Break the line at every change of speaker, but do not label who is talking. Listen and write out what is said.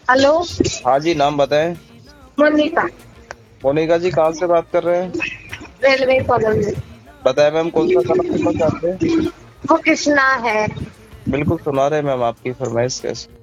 Hello.
हाँ जी, नाम बताएं।
मोनिका।
मोनिका जी, कहाँ से बात कर रहे हैं?
Railway colony.
बताएं मैम, कौन सा खाना सुनना चाहते हैं?
वो कृष्णा है।
बिल्कुल सुना रहे हैं मैम, आपकी फरमाइश कैसे।